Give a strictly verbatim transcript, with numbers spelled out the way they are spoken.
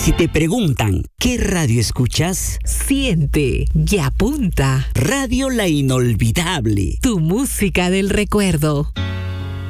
Si te preguntan, ¿qué radio escuchas? Siente y apunta. Radio La Inolvidable. Tu música del recuerdo.